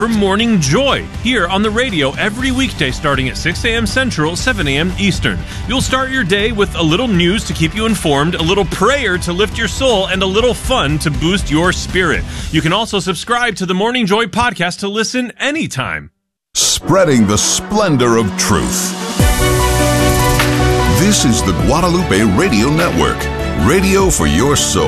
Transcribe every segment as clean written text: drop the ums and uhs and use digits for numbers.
For Morning Joy, here on the radio every weekday starting at 6 a.m. Central, 7 a.m. Eastern. You'll start your day with a little news to keep you informed, a little prayer to lift your soul, and a little fun to boost your spirit. You can also subscribe to the Morning Joy podcast to listen anytime. Spreading the splendor of truth. This is the Guadalupe Radio Network, radio for your soul.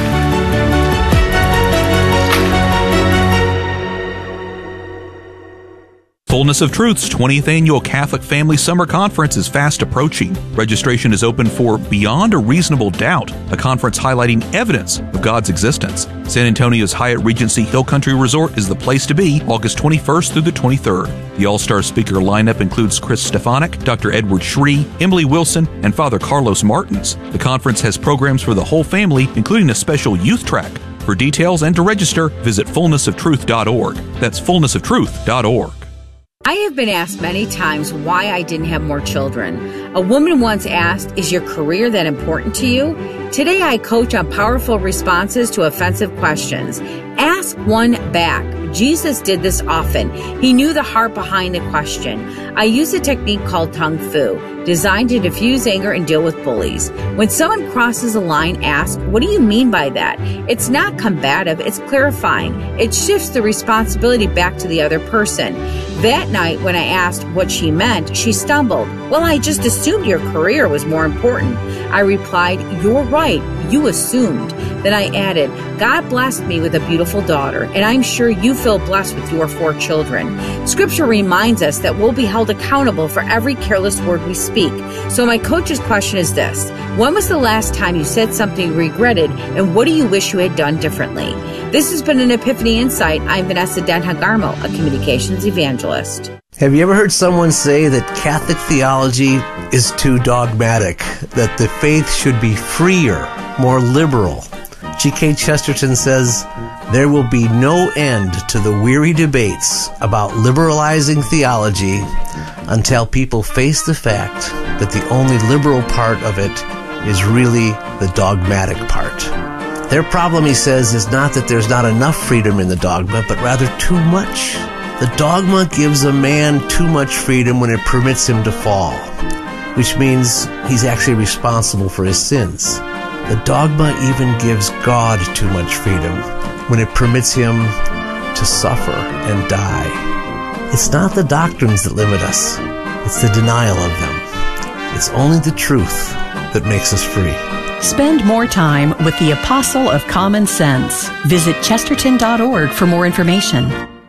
Fullness of Truth's 20th Annual Catholic Family Summer Conference is fast approaching. Registration is open for Beyond a Reasonable Doubt, a conference highlighting evidence of God's existence. San Antonio's Hyatt Regency Hill Country Resort is the place to be August 21st through the 23rd. The all-star speaker lineup includes Chris Stefanik, Dr. Edward Shree, Emily Wilson, and Father Carlos Martins. The conference has programs for the whole family, including a special youth track. For details and to register, visit fullnessoftruth.org. That's fullnessoftruth.org. I have been asked many times why I didn't have more children. A woman once asked, "Is your career that important to you?" Today I coach on powerful responses to offensive questions. Ask one back. Jesus did this often. He knew the heart behind the question. I use a technique called Tung Fu, designed to diffuse anger and deal with bullies. When someone crosses a line, ask, "What do you mean by that?" It's not combative, it's clarifying. It shifts the responsibility back to the other person. That night, when I asked what she meant, she stumbled. "Well, I just assumed your career was more important." I replied, "You're right, you assumed." Then I added, "God blessed me with a beautiful daughter, and I'm sure you feel blessed with your 4 children." Scripture reminds us that we'll be held accountable for every careless word we speak. So my coach's question is this: when was the last time you said something you regretted, and what do you wish you had done differently? This has been an Epiphany Insight. I'm Vanessa Denhagarmo, a communications evangelist. Have you ever heard someone say that Catholic theology is too dogmatic, that the faith should be freer, more liberal? G.K. Chesterton says, "There will be no end to the weary debates about liberalizing theology until people face the fact that the only liberal part of it is really the dogmatic part." Their problem, he says, is not that there's not enough freedom in the dogma, but rather too much. The dogma gives a man too much freedom when it permits him to fall, which means he's actually responsible for his sins. The dogma even gives God too much freedom when it permits him to suffer and die. It's not the doctrines that limit us, it's the denial of them. It's only the truth that makes us free. Spend more time with the Apostle of Common Sense. Visit chesterton.org for more information.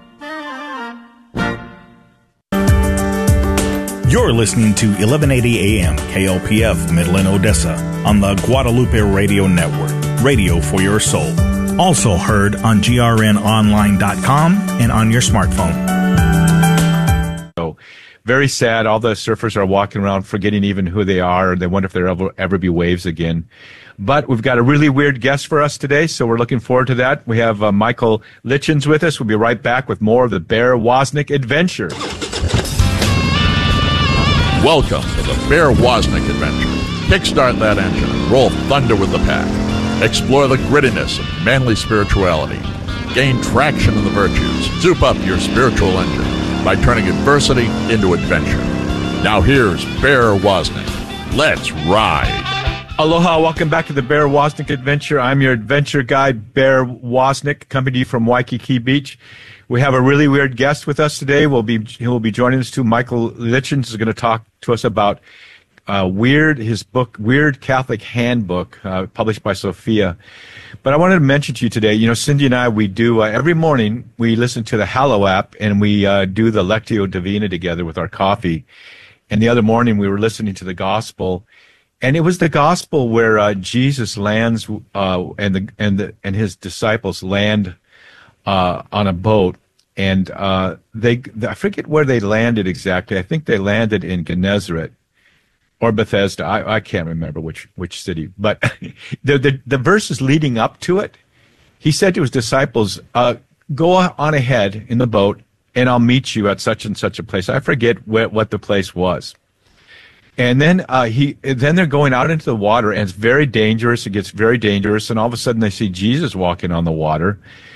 You're listening to 1180 AM KLPF Midland, Odessa on the Guadalupe Radio Network, radio for your soul. Also heard on grnonline.com and on your smartphone. So, very sad. All the surfers are walking around forgetting even who they are. Or they wonder if there'll ever be waves again. But we've got a really weird guest for us today, so we're looking forward to that. We have Michael Litchens with us. We'll be right back with more of the Bear Wozniak Adventure. Welcome to the Bear Wozniak Adventure. Kickstart that engine and roll thunder with the pack. Explore the grittiness of manly spirituality. Gain traction in the virtues. Soup up your spiritual engine by turning adversity into adventure. Now here's Bear Wozniak. Let's ride. Aloha, welcome back to the Bear Wozniak Adventure. I'm your adventure guide, Bear Wozniak, coming to you from Waikiki Beach. We have a really weird guest with us today. He will be joining us too. Michael Litchens is going to talk to us about his book, Weird Catholic Handbook, published by Sophia. But I wanted to mention to you today, Cindy and I, we do, every morning, we listen to the Hallow app, and we do the Lectio Divina together with our coffee. And the other morning, we were listening to the Gospel, and it was the Gospel where Jesus lands, and his disciples land on a boat, and I forget where they landed exactly. I think they landed in Gennesaret or Bethesda. I can't remember which city. But the verses leading up to it, he said to his disciples, "Go on ahead in the boat, and I'll meet you at such and such a place." I forget what the place was. And then they're going out into the water, and it's very dangerous. It gets very dangerous, and all of a sudden they see Jesus walking on the water.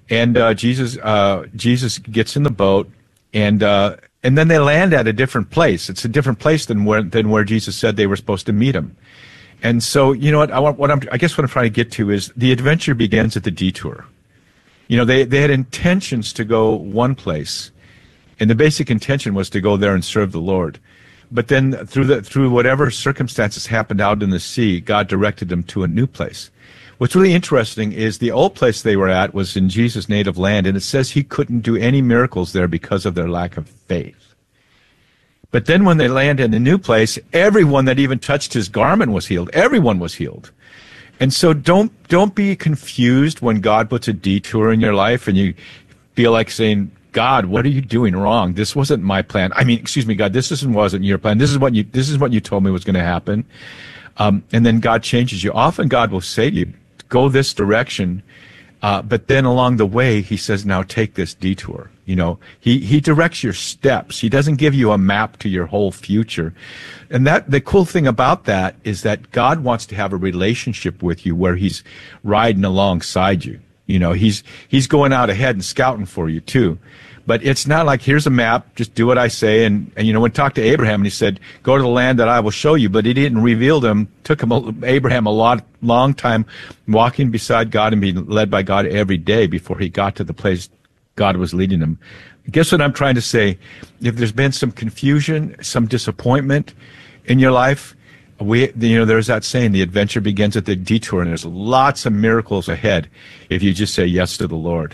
And Jesus gets in the boat, and then they land at a different place. It's a different place than where Jesus said they were supposed to meet him. And so, you know what? I guess what I'm trying to get to is the adventure begins at the detour. You know, they had intentions to go one place, and the basic intention was to go there and serve the Lord. But then through whatever circumstances happened out in the sea, God directed them to a new place. What's really interesting is the old place they were at was in Jesus' native land, and it says he couldn't do any miracles there because of their lack of faith. But then when they land in the new place, everyone that even touched his garment was healed. Everyone was healed. And so don't be confused when God puts a detour in your life and you feel like saying, God, what are you doing wrong? This wasn't my plan. I mean, excuse me, God, this wasn't your plan. This is what you told me was going to happen. And then God changes you. Often God will say to you, go this direction. But then along the way, he says, now take this detour. You know, he directs your steps. He doesn't give you a map to your whole future. And the cool thing about that is that God wants to have a relationship with you where he's riding alongside you. You know, he's going out ahead and scouting for you too. But it's not like, here's a map, just do what I say. And you know, when talked to Abraham and he said, go to the land that I will show you, but he didn't reveal them. Took Abraham long time walking beside God and being led by God every day before he got to the place God was leading him. Guess what I'm trying to say? If there's been some confusion, some disappointment in your life, there's that saying, the adventure begins at the detour, and there's lots of miracles ahead if you just say yes to the Lord.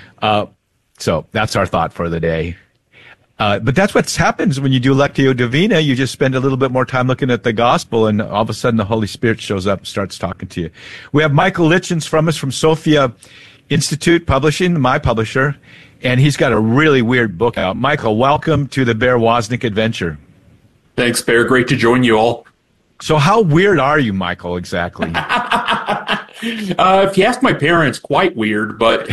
So that's our thought for the day. But that's what happens when you do Lectio Divina. You just spend a little bit more time looking at the gospel, and all of a sudden the Holy Spirit shows up and starts talking to you. We have Michael Lichens from Sophia Institute Publishing, my publisher, and he's got a really weird book out. Michael, welcome to the Bear Wozniak Adventure. Thanks, Bear. Great to join you all. So how weird are you, Michael, exactly? If you ask my parents, quite weird, but...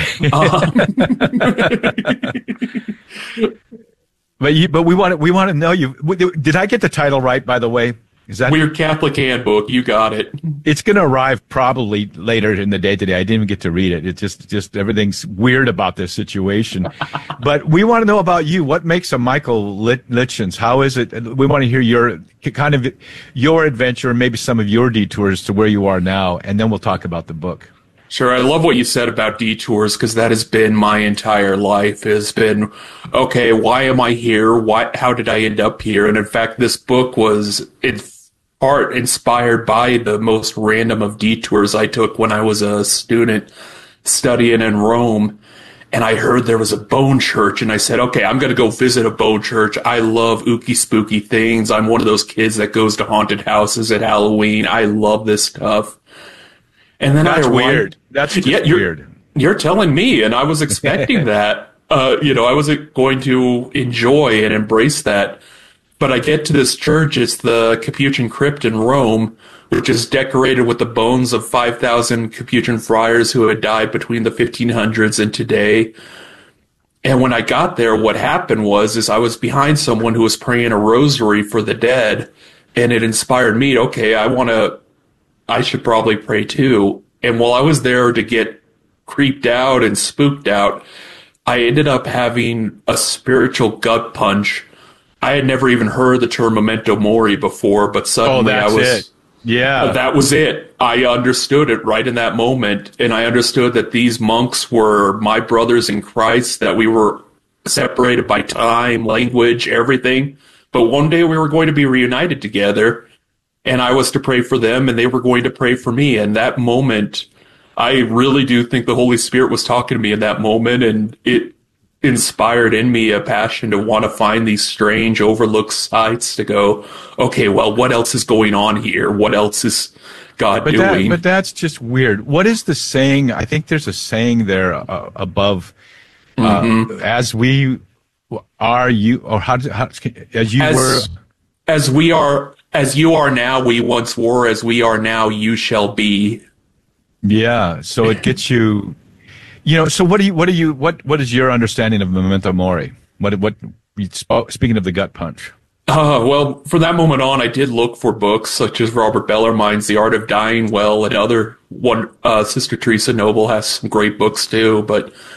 But we want to know you. Did I get the title right, by the way? Is that Weird Catholic Handbook? You got it. It's going to arrive probably later in the day today. I didn't even get to read it. It's just everything's weird about this situation. But we want to know about you. What makes a Michael Lichens? How is it? We want to hear your adventure and maybe some of your detours to where you are now, and then we'll talk about the book. Sure. I love what you said about detours, because that has been my entire life. Has been, okay, why am I here? How did I end up here? And in fact, this book was in part inspired by the most random of detours I took when I was a student studying in Rome. And I heard there was a bone church, and I said, okay, I'm going to go visit a bone church. I love ooky spooky things. I'm one of those kids that goes to haunted houses at Halloween. I love this stuff. And then That's weird. That's just weird. You're telling me, and I was expecting that. I wasn't going to enjoy and embrace that. But I get to this church. It's the Capuchin Crypt in Rome, which is decorated with the bones of 5,000 Capuchin friars who had died between the 1500s and today. And when I got there, what happened was I was behind someone who was praying a rosary for the dead, and it inspired me. Okay, I should probably pray too. And while I was there to get creeped out and spooked out, I ended up having a spiritual gut punch. I had never even heard the term memento mori before, but suddenly that was it. I understood it right in that moment. And I understood that these monks were my brothers in Christ, that we were separated by time, language, everything. But one day we were going to be reunited together. And I was to pray for them, and they were going to pray for me. And that moment, I really do think the Holy Spirit was talking to me in that moment, and it inspired in me a passion to want to find these strange, overlooked sites to go, okay, well, what else is going on here? What else is God doing? But that's just weird. What is the saying? I think there's a saying there above, as we are you, or as you are now, we once were. As we are now, you shall be. Yeah. So it gets you. So what is your understanding of memento mori? Speaking of the gut punch. Well, from that moment on, I did look for books such as Robert Bellarmine's The Art of Dying Well, and other one. Sister Teresa Noble has some great books too. But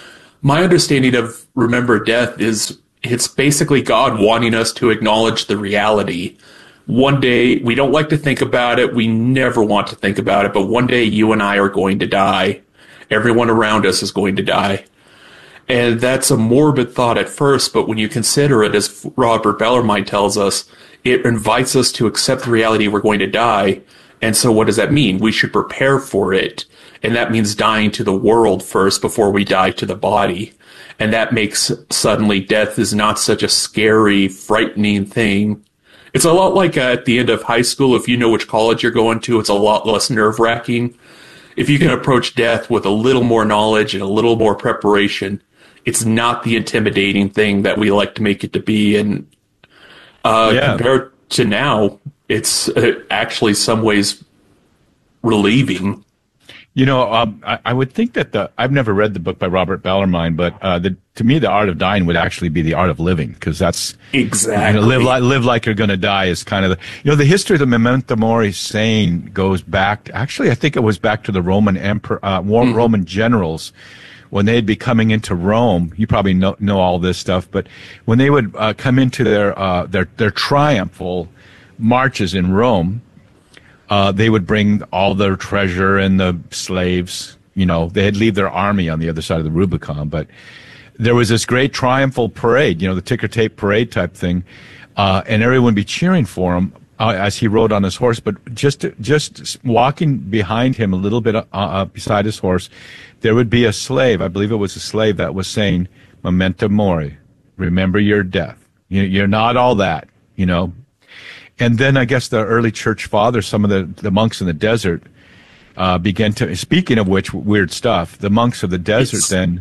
My understanding of Remember Death is it's basically God wanting us to acknowledge the reality. One day, we don't like to think about it. We never want to think about it. But one day, you and I are going to die. Everyone around us is going to die. And that's a morbid thought at first, but when you consider it, as Robert Bellarmine tells us, it invites us to accept the reality we're going to die. And so what does that mean? We should prepare for it. And that means dying to the world first before we die to the body. And that makes suddenly death is not such a scary, frightening thing. It's a lot like at the end of high school, if you know which college you're going to, it's a lot less nerve-wracking. If you can approach death with a little more knowledge and a little more preparation, it's not the intimidating thing that we like to make it to be. And compared to now, it's actually some ways relieving. You know, I would think that I've never read the book by Robert Bellarmine, but to me, the art of dying would actually be the art of living, because that's exactly live like you're going to die is kind of the history of the memento mori saying goes back. Actually, I think it was back to the Roman emperor, Roman generals. When they'd be coming into Rome, you probably know all this stuff, but when they would come into their triumphal marches in Rome, they would bring all their treasure and the slaves. You know, they'd leave their army on the other side of the Rubicon, but there was this great triumphal parade, the ticker tape parade type thing, and everyone would be cheering for him as he rode on his horse. But just walking behind him a little bit beside his horse, there would be a slave. I believe it was a slave that was saying, "Memento mori, remember your death. You're not all that, And then I guess the early church fathers, some of the monks in the desert, began to. Speaking of which, weird stuff. The monks of the desert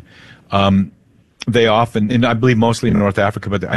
they often, and I believe mostly in North Africa, but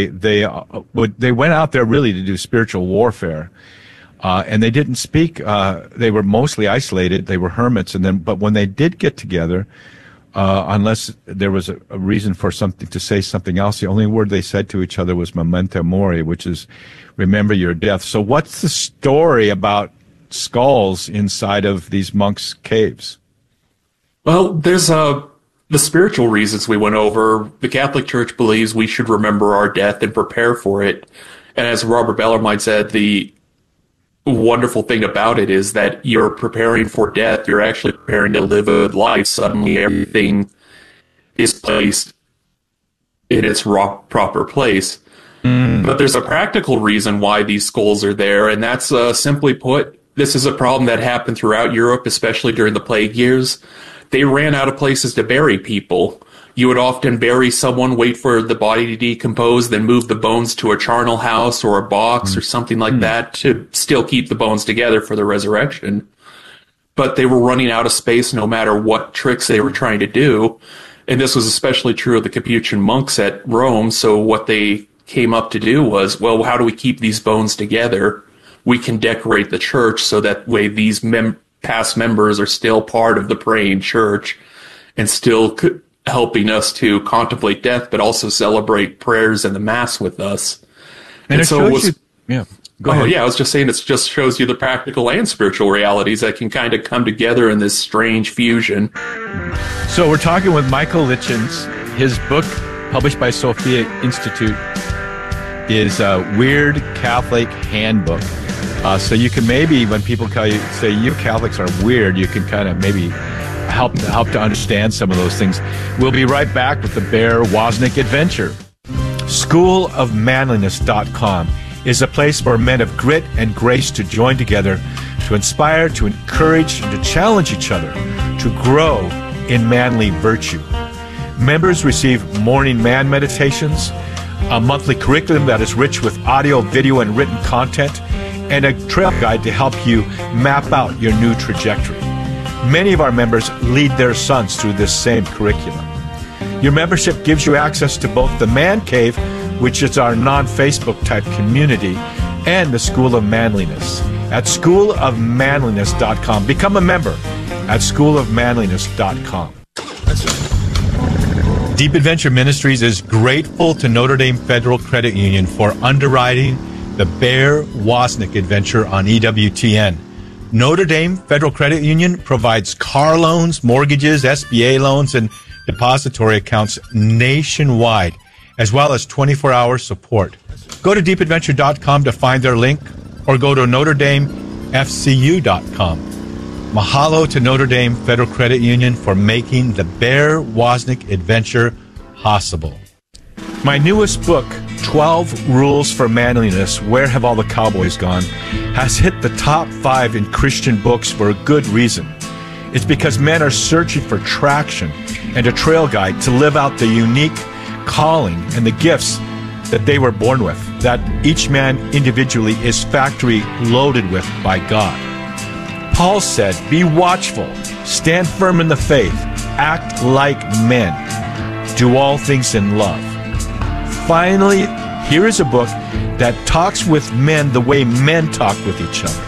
they went out there really to do spiritual warfare. And they didn't speak, they were mostly isolated, they were hermits, but when they did get together, unless there was a reason for something to say something else, the only word they said to each other was memento mori, which is remember your death. So what's the story about skulls inside of these monks' caves? Well, there's the spiritual reasons we went over. The Catholic Church believes we should remember our death and prepare for it. And as Robert Bellarmine said, the wonderful thing about it is that you're preparing for death. You're actually preparing to live a life. Suddenly everything is placed in its proper place. But there's a practical reason why these skulls are there, and that's simply put, this is a problem that happened throughout Europe, especially during the plague years. They ran out of places to bury people. You would often bury someone, wait for the body to decompose, then move the bones to a charnel house or a box or something like that to still keep the bones together for the resurrection. But they were running out of space no matter what tricks they were trying to do. And this was especially true of the Capuchin monks at Rome. So what they came up to do was, well, how do we keep these bones together? We can decorate the church so that way these past members are still part of the praying church and still helping us to contemplate death, but also celebrate prayers and the Mass with us. And so it was, go ahead. I was just saying, it just shows you the practical and spiritual realities that can kind of come together in this strange fusion. So we're talking with Michael Lichens. His book, published by Sophia Institute, is a Weird Catholic Handbook. So you can maybe, when people say you Catholics are weird, you can kind of maybe help to understand some of those things. We'll be right back with the Bear Wozniak Adventure. SchoolofManliness.com is a place for men of grit and grace to join together, to inspire, to encourage, and to challenge each other to grow in manly virtue. Members receive morning man meditations, a monthly curriculum that is rich with audio, video, and written content, and a trail guide to help you map out your new trajectory. Many of our members lead their sons through this same curriculum. Your membership gives you access to both the Man Cave, which is our non-Facebook type community, and the School of Manliness at schoolofmanliness.com. Become a member at schoolofmanliness.com. Deep Adventure Ministries is grateful to Notre Dame Federal Credit Union for underwriting the Bear Wozniak Adventure on EWTN. Notre Dame Federal Credit Union provides car loans, mortgages, SBA loans, and depository accounts nationwide, as well as 24-hour support. Go to deepadventure.com to find their link, or go to NotreDameFCU.com. Mahalo to Notre Dame Federal Credit Union for making the Bear Wozniak adventure possible. My newest book, 12 Rules for Manliness, Where Have All the Cowboys Gone?, has hit the top 5 in Christian books for a good reason. It's because men are searching for traction and a trail guide to live out the unique calling and the gifts that they were born with, that each man individually is factory loaded with by God. Paul said, be watchful, stand firm in the faith, act like men, do all things in love. Finally, here is a book that talks with men the way men talk with each other.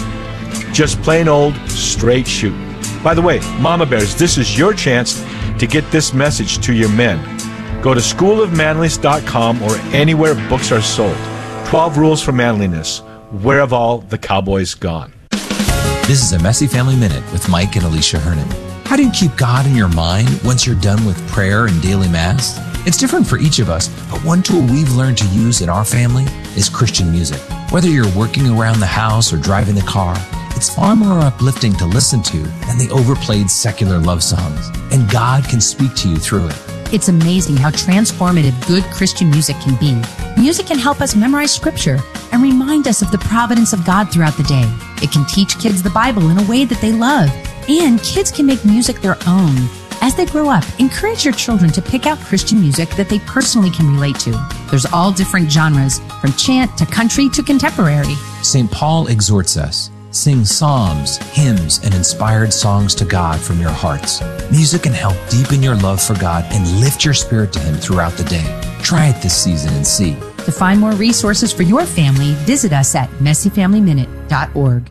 Just plain old straight shooting. By the way, Mama Bears, this is your chance to get this message to your men. Go to schoolofmanliness.com or anywhere books are sold. 12 Rules for Manliness. Where have all the cowboys gone? This is a Messy Family Minute with Mike and Alicia Hernan. How do you keep God in your mind once you're done with prayer and daily mass? It's different for each of us, but one tool we've learned to use in our family is Christian music. Whether you're working around the house or driving the car, it's far more uplifting to listen to than the overplayed secular love songs. And God can speak to you through it. It's amazing how transformative good Christian music can be. Music can help us memorize scripture and remind us of the providence of God throughout the day. It can teach kids the Bible in a way that they love. And kids can make music their own. As they grow up, encourage your children to pick out Christian music that they personally can relate to. There's all different genres, from chant to country to contemporary. St. Paul exhorts us, sing psalms, hymns, and inspired songs to God from your hearts. Music can help deepen your love for God and lift your spirit to Him throughout the day. Try it this season and see. To find more resources for your family, visit us at messyfamilyminute.org.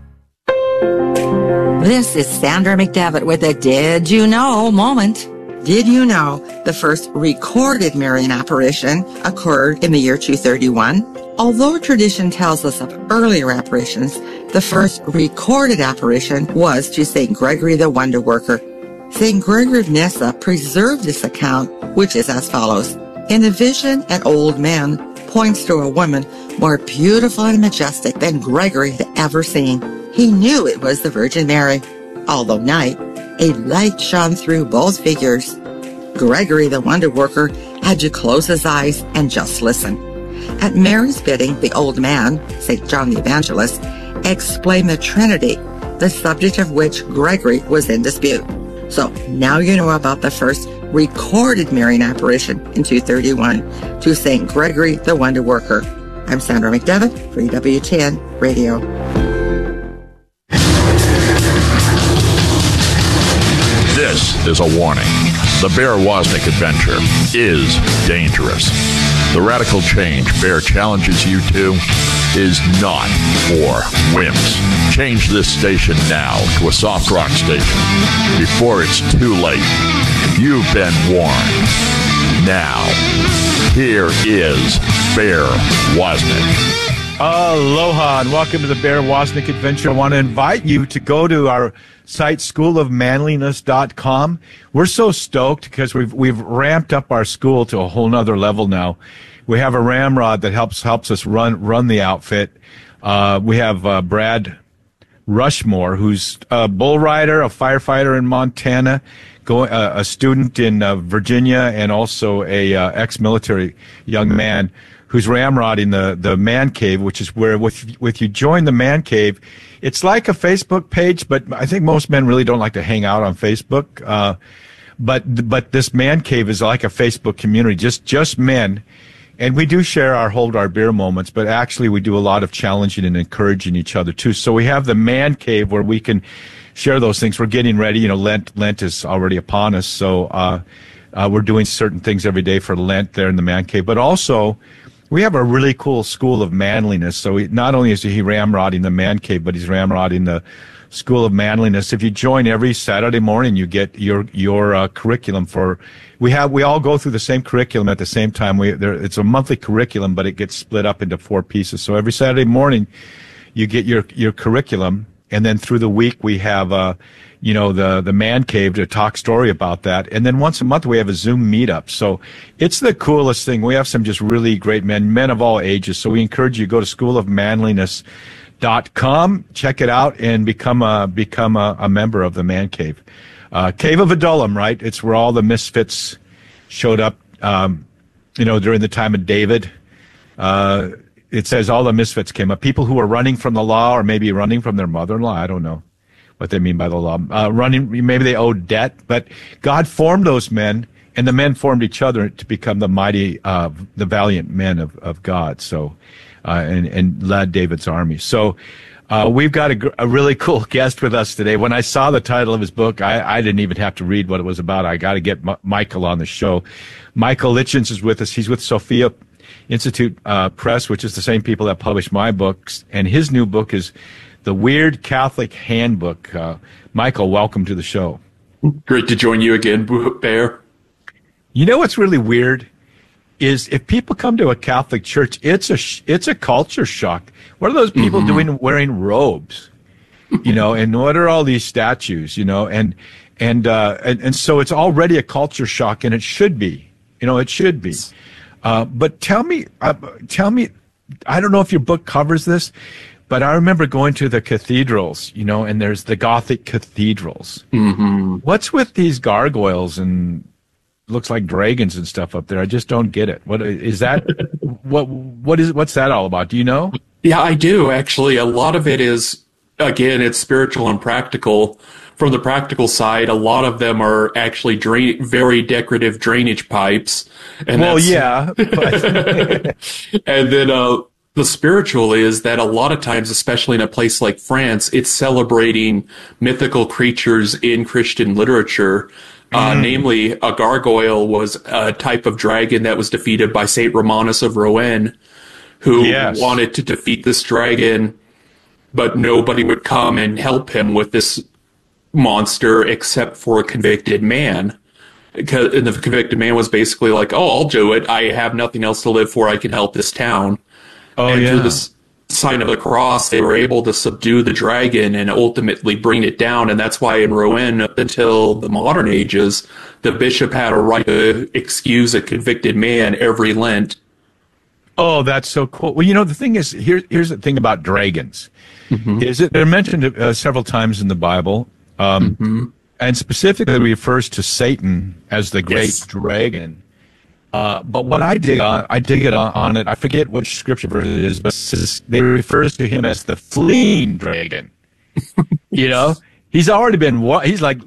This is Sandra McDevitt with a Did You Know moment. Did you know the first recorded Marian apparition occurred in the year 231? Although tradition tells us of earlier apparitions, the first recorded apparition was to St. Gregory the Wonder Worker. St. Gregory of Nyssa preserved this account, which is as follows. In a vision, an old man points to a woman more beautiful and majestic than Gregory had ever seen. He knew it was the Virgin Mary. Although night, a light shone through both figures. Gregory the Wonder Worker had to close his eyes and just listen. At Mary's bidding, the old man, St. John the Evangelist, explained the Trinity, the subject of which Gregory was in dispute. So now you know about the first recorded Marian apparition in 231 to St. Gregory the Wonder Worker. I'm Sandra McDevitt for EWTN Radio. This is a warning. The Bear Wozniak adventure is dangerous. The radical change Bear challenges you to is not for wimps. Change this station now to a soft rock station before it's too late. You've been warned. Now, here is Bear Wozniak. Aloha and welcome to the Bear Wozniak Adventure. I want to invite you to go to our site, schoolofmanliness.com. We're so stoked because we've ramped up our school to a whole nother level now. We have a ramrod that helps us run the outfit. We have Brad Rushmore, who's a bull rider, a firefighter in Montana, a student in Virginia, and also a ex-military young man who's ramrodding the man cave, which is where with you join the man cave, it's like a Facebook page, but I think most men really don't like to hang out on Facebook. But this man cave is like a Facebook community, just men. And we do share hold our beer moments, but actually we do a lot of challenging and encouraging each other too. So we have the man cave where we can share those things. We're getting ready. Lent is already upon us. So, we're doing certain things every day for Lent there in the man cave, but also we have a really cool school of manliness. So not only is he ramrodding the man cave, but he's ramrodding the School of Manliness. If you join every Saturday morning, you get your curriculum for. We all go through the same curriculum at the same time. It's a monthly curriculum, but it gets split up into 4 pieces. So every Saturday morning, you get your curriculum, And then through the week, we have, the man cave to talk story about that. And then once a month, we have a Zoom meetup. So it's the coolest thing. We have some just really great men of all ages. So we encourage you to go to schoolofmanliness.com, check it out, and become a member of the man cave. Cave of Adullam, right? It's where all the misfits showed up, during the time of David. It says all the misfits came up. People who were running from the law, or maybe running from their mother-in-law. I don't know what they mean by the law. Maybe they owed debt, but God formed those men, and the men formed each other to become the mighty, the valiant men of God. So, and led David's army. So, we've got a really cool guest with us today. When I saw the title of his book, I didn't even have to read what it was about. I got to get Michael on the show. Michael Litchens is with us. He's with Sophia Institute Press, which is the same people that publish my books. And his new book is The Weird Catholic Handbook. Michael, welcome to the show. Great to join you again, Bear. You know what's really weird is if people come to a Catholic church, it's a culture shock. What are those people doing wearing robes? And what are all these statues? And so it's already a culture shock, and it should be. It should be. But tell me, I don't know if your book covers this, but I remember going to the cathedrals, and there's the Gothic cathedrals. Mm-hmm. What's with these gargoyles and looks like dragons and stuff up there? I just don't get it. What is that? What's that all about? Do you know? Yeah, I do, actually. A lot of it is, again, it's spiritual and practical. From the practical side, a lot of them are actually very decorative drainage pipes. And yeah. And then the spiritual is that a lot of times, especially in a place like France, it's celebrating mythical creatures in Christian literature. Namely, a gargoyle was a type of dragon that was defeated by Saint Romanus of Rouen, who wanted to defeat this dragon, but nobody would come and help him with this monster except for a convicted man. And the convicted man was basically like, "Oh, I'll do it. I have nothing else to live for. I can help this town." Through this sign of the cross, they were able to subdue the dragon and ultimately bring it down. And that's why in Rouen, up until the modern ages, the bishop had a right to excuse a convicted man every Lent. Oh, that's so cool. Well, the thing is, here's the thing about dragons. Is that they're mentioned several times in the Bible. And specifically refers to Satan as the great dragon. But what I dig on it. I forget which scripture verse it is, but they refers to him as the fleeing dragon. He's already been. He's like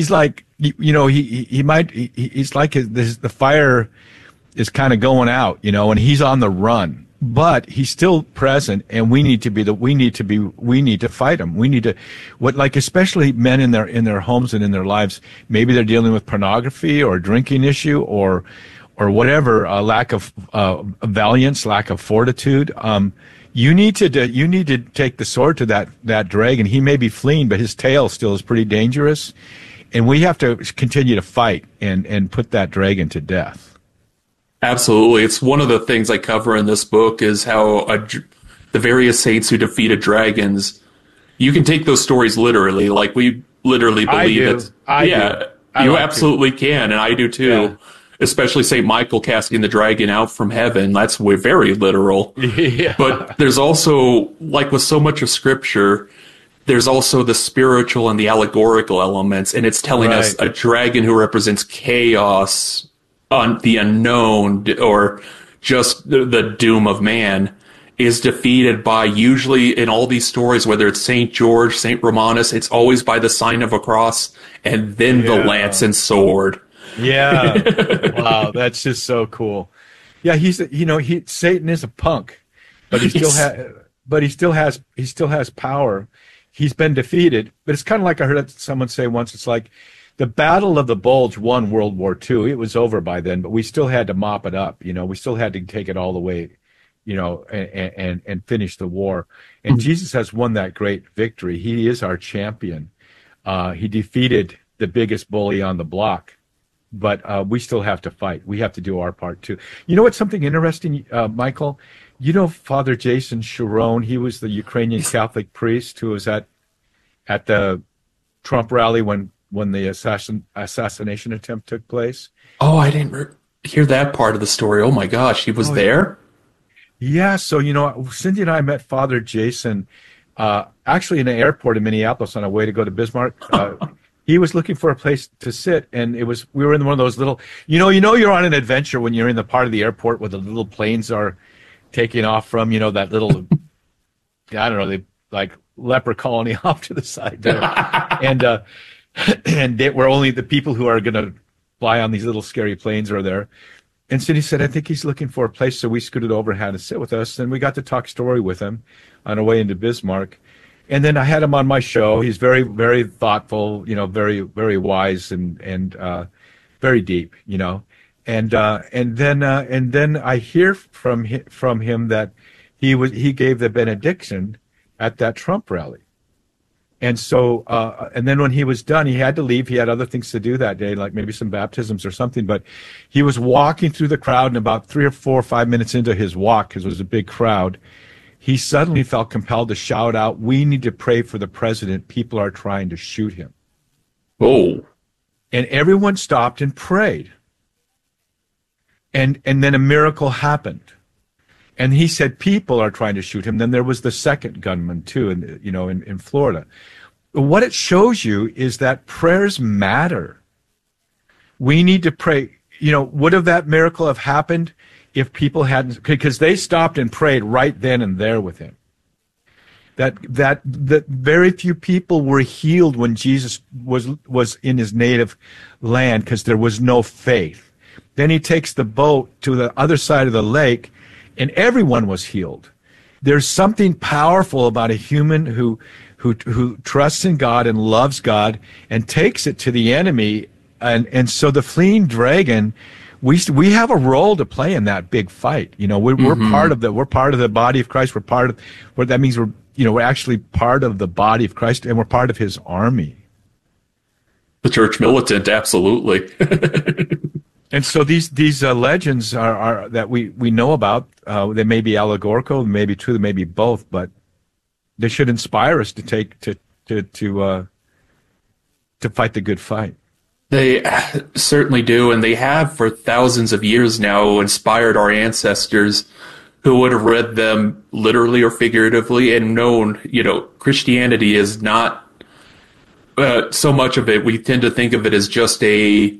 the fire is kind of going out, and he's on the run. But he's still present, and we need to fight him. We need to, especially men in their homes and in their lives. Maybe they're dealing with pornography or a drinking issue or whatever, lack of valiance, lack of fortitude. You need to take the sword to that dragon. He may be fleeing, but his tail still is pretty dangerous, and we have to continue to fight and put that dragon to death. Absolutely. It's one of the things I cover in this book is how the various saints who defeated dragons, you can take those stories literally. Like, we literally believe that. You absolutely can, and I do too. Yeah. Especially St. Michael casting the dragon out from heaven. That's very literal. Yeah. But there's also, like with so much of Scripture, there's also the spiritual and the allegorical elements, and it's telling us a dragon who represents chaos, the unknown, or just the doom of man, is defeated by, usually in all these stories, whether it's St. George, St. Romanus, it's always by the sign of a cross and then the lance and sword. Yeah. Wow, that's just so cool. Yeah, Satan is a punk, but he still has power. He's been defeated, but it's kind of like I heard someone say once, it's like the Battle of the Bulge won World War II. It was over by then, but we still had to mop it up. We still had to take it all the way, and finish the war. And Jesus has won that great victory. He is our champion. He defeated the biggest bully on the block, but we still have to fight. We have to do our part too. You know what's something interesting, Michael? Father Jason Sharon, he was the Ukrainian Catholic priest who was at at the Trump rally when the assassination attempt took place. Oh, I didn't hear that part of the story. Oh my gosh, he was there? Yeah, so Cindy and I met Father Jason actually in an airport in Minneapolis on our way to go to Bismarck. He was looking for a place to sit, and we were in one of those little, you're on an adventure when you're in the part of the airport where the little planes are taking off from, that little, I don't know, they like leper colony off to the side there. And where only the people who are going to fly on these little scary planes are there. And Cindy said, I think he's looking for a place. So we scooted over and had him sit with us. And we got to talk story with him on our way into Bismarck. And then I had him on my show. He's very, very thoughtful, very, very wise and very deep, And then I hear from him that he gave the benediction at that Trump rally. And so, and then when he was done, he had to leave. He had other things to do that day, like maybe some baptisms or something. But he was walking through the crowd, and about 3 or 4 or 5 minutes into his walk, because it was a big crowd, he suddenly felt compelled to shout out, "We need to pray for the president. People are trying to shoot him." Oh. And everyone stopped and prayed. And then a miracle happened. And he said, people are trying to shoot him. Then there was the second gunman, too, in Florida. What it shows you is that prayers matter. We need to pray. Would have that miracle have happened if people hadn't, because they stopped and prayed right then and there with him. That very few people were healed when Jesus was in his native land because there was no faith. Then he takes the boat to the other side of the lake, and everyone was healed. There's something powerful about a human who trusts in God and loves God and takes it to the enemy. And so the fleeing dragon, we have a role to play in that big fight. We're part of we're part of the body of Christ. We're part of what that means. We're actually part of the body of Christ, and we're part of his army. The church militant, absolutely. And so these legends are that we know about. They may be allegorical, they may be true, they may be both, but they should inspire us to fight the good fight. They certainly do, and they have for thousands of years now inspired our ancestors who would have read them literally or figuratively and known, Christianity is not so much of it. We tend to think of it as just a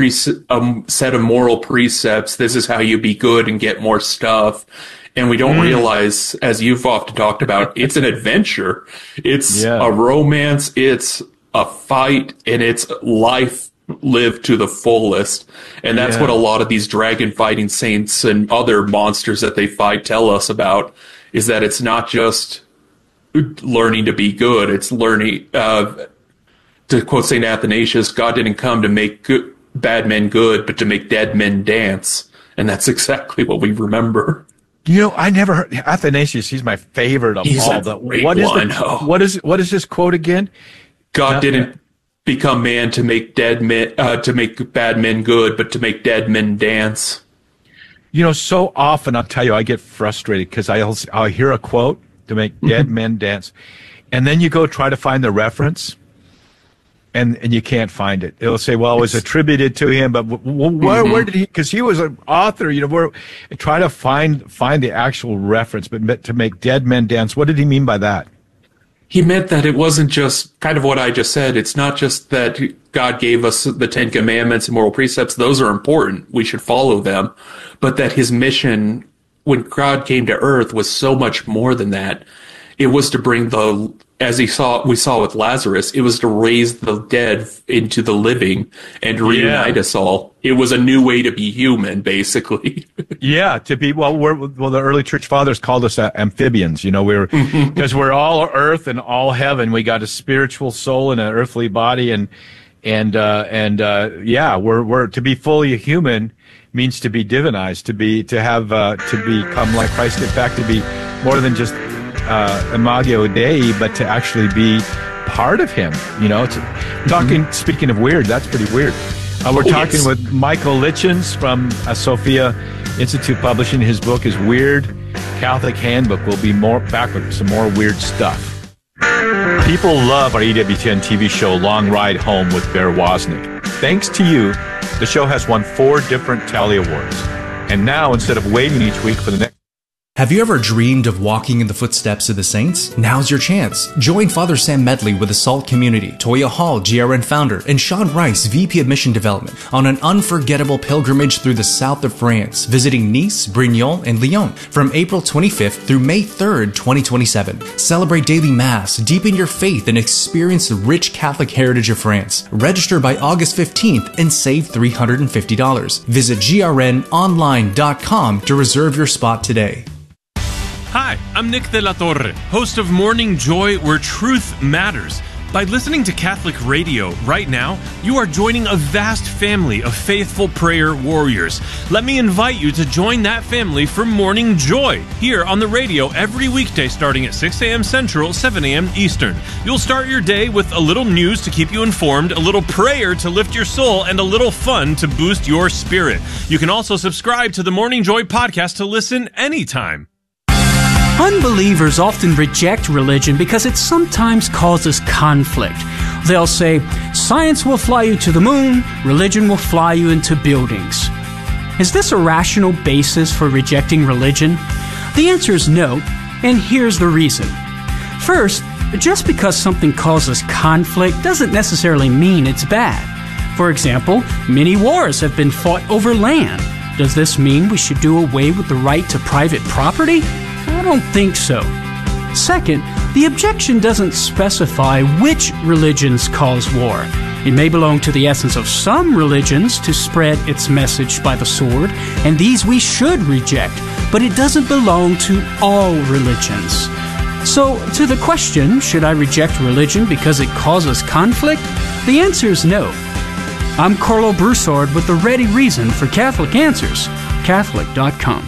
set of moral precepts. This is how you be good and get more stuff. And we don't realize, as you've often talked about, it's an adventure. It's a romance. It's a fight, and it's life lived to the fullest. And that's what a lot of these dragon fighting saints and other monsters that they fight tell us about, is that it's not just learning to be good. It's learning, to quote St. Athanasius, God didn't come to make bad men good, but to make dead men dance. And that's exactly what we remember. I never heard Athanasius. He's my favorite of all. What is his quote again? God didn't become man to make dead men, to make bad men good, but to make dead men dance. So often I'll tell you, I get frustrated because I'll hear a quote to make dead men dance, and then you go try to find the reference, and you can't find it. It'll say, well, it was attributed to him, but where did he? Because he was an author. Try to find the actual reference, but to make dead men dance. What did he mean by that? He meant that it wasn't just kind of what I just said. It's not just that God gave us the 10 Commandments and moral precepts. Those are important. We should follow them. But that his mission, when God came to earth, was so much more than that. It was to bring we saw with Lazarus, it was to raise the dead into the living and reunite us all. It was a new way to be human, basically. To be, the early church fathers called us amphibians, because we're all earth and all heaven. We got a spiritual soul and an earthly body, we're to be fully human means to be divinized, to become like Christ, in fact, to be more than just imago Dei, but to actually be part of him. Speaking of weird, that's pretty weird. We're talking with Michael Lichens from Sophia Institute Publishing. His book is Weird Catholic Handbook. We'll be back with some more weird stuff. People love our EWTN TV show, Long Ride Home with Bear Wozniak. Thanks to you, the show has won 4 different Tally Awards. And now, instead of waiting each week for the next... Have you ever dreamed of walking in the footsteps of the saints? Now's your chance. Join Father Sam Medley with the SALT community, Toya Hall, GRN founder, and Sean Rice, VP of Mission Development, on an unforgettable pilgrimage through the south of France, visiting Nice, Brignoles, and Lyon from April 25th through May 3rd, 2027. Celebrate daily Mass, deepen your faith, and experience the rich Catholic heritage of France. Register by August 15th and save $350. Visit grnonline.com to reserve your spot today. Hi, I'm Nick de la Torre, host of Morning Joy, where truth matters. By listening to Catholic radio right now, you are joining a vast family of faithful prayer warriors. Let me invite you to join that family for Morning Joy, here on the radio every weekday starting at 6 a.m. Central, 7 a.m. Eastern. You'll start your day with a little news to keep you informed, a little prayer to lift your soul, and a little fun to boost your spirit. You can also subscribe to the Morning Joy podcast to listen anytime. Unbelievers often reject religion because it sometimes causes conflict. They'll say, science will fly you to the moon, religion will fly you into buildings. Is this a rational basis for rejecting religion? The answer is no, and here's the reason. First, just because something causes conflict doesn't necessarily mean it's bad. For example, many wars have been fought over land. Does this mean we should do away with the right to private property? I don't think so. Second, the objection doesn't specify which religions cause war. It may belong to the essence of some religions to spread its message by the sword, and these we should reject, but it doesn't belong to all religions. So, to the question, should I reject religion because it causes conflict? The answer is no. I'm Carlo Broussard with the ready reason for Catholic Answers, Catholic.com.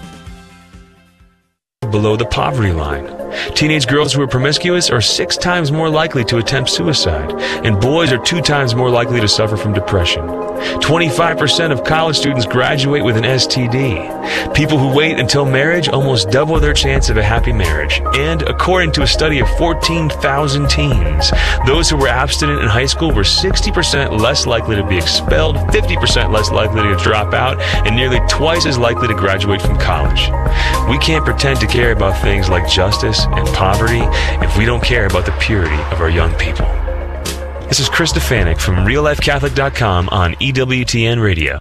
Below the poverty line. Teenage girls who are promiscuous are 6 times more likely to attempt suicide, and boys are 2 times more likely to suffer from depression. 25% of college students graduate with an STD. People who wait until marriage almost double their chance of a happy marriage. And according to a study of 14,000 teens, those who were abstinent in high school were 60% less likely to be expelled, 50% less likely to drop out, and nearly twice as likely to graduate from college. We can't pretend to care about things like justice and poverty if we don't care about the purity of our young people. This is Chris Stefanik from RealLifeCatholic.com on EWTN Radio.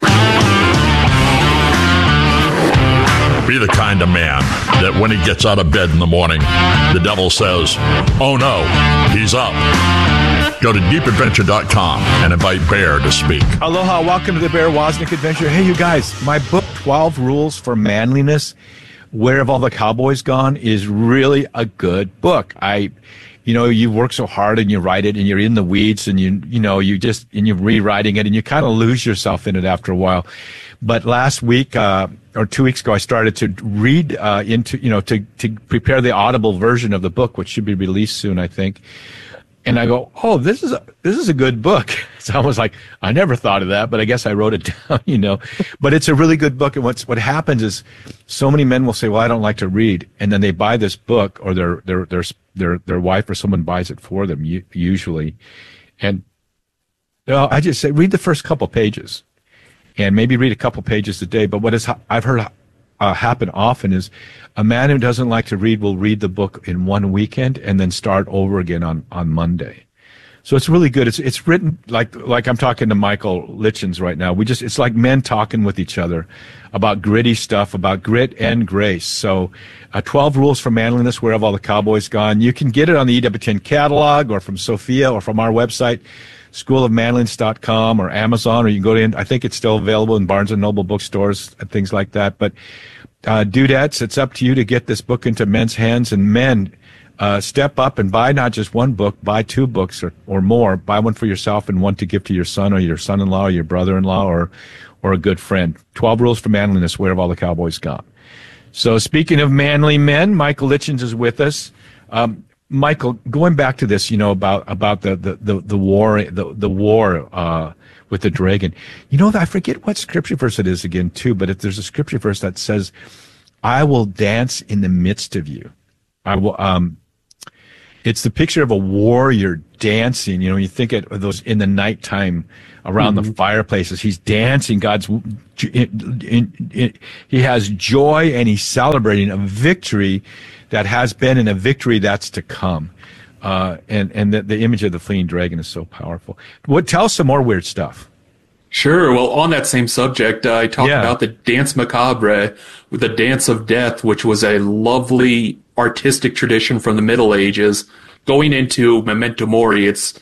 Be the kind of man that when he gets out of bed in the morning, the devil says, oh no, he's up. Go to deepadventure.com and invite Bear to speak. Aloha, welcome to the Bear Wozniak Adventure. Hey, you guys, my book, 12 Rules for Manliness, Where Have All the Cowboys Gone, is really a good book. You work so hard and you write it and you're in the weeds and you're rewriting it and you kind of lose yourself in it after a while. But last week, or 2 weeks ago, I started to read, to prepare the Audible version of the book, which should be released soon, I think. And I go, oh, this is a good book. So I was like, I never thought of that, but I guess I wrote it down, But it's a really good book. And what happens is so many men will say, well, I don't like to read. And then they buy this book, or their wife or someone buys it for them, usually. And I just say, read the first couple pages and maybe read a couple pages a day. But I've heard happen often is a man who doesn't like to read will read the book in one weekend and then start over again on Monday. So it's really good. It's written like I'm talking to Michael Litchens right now. It's like men talking with each other about gritty stuff, about grit and grace. So 12 Rules for Manliness, Where Have All the Cowboys Gone? You can get it on the EWTN catalog or from Sophia or from our website, schoolofmanliness.com or Amazon, or you can go in. I think it's still available in Barnes & Noble bookstores and things like that. But dudettes, it's up to you to get this book into men's hands. And men, step up and buy not just one book, buy 2 books or more. Buy one for yourself and one to give to your son or your son-in-law or your brother-in-law or a good friend. 12 Rules for Manliness, Where Have All the Cowboys Gone? So speaking of manly men, Michael Litchens is with us. Michael, going back to this, about the war with the dragon. I forget what scripture verse it is again too, but there's a scripture verse that says, "I will dance in the midst of you." I will. It's the picture of a warrior dancing. You know, you think of those in the nighttime around the fireplaces. He's dancing. He has joy, and he's celebrating a victory that has been and a victory that's to come. And the image of the fleeing dragon is so powerful. Tell us some more weird stuff. Sure. Well, on that same subject, I talked about the Danse Macabre, the Dance of Death, which was a lovely artistic tradition from the Middle Ages. Going into Memento Mori, it's